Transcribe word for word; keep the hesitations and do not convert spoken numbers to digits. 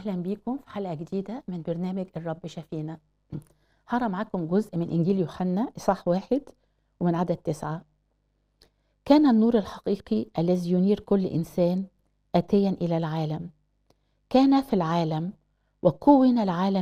أهلا بيكم في حلقة جديدة من برنامج الرب شفينا. هقرا معاكم جزء من إنجيل يوحنا إصحاح واحد ومن عدد تسعة. كان النور الحقيقي الذي ينير كل إنسان آتيا إلى العالم، كان في العالم وكون العالم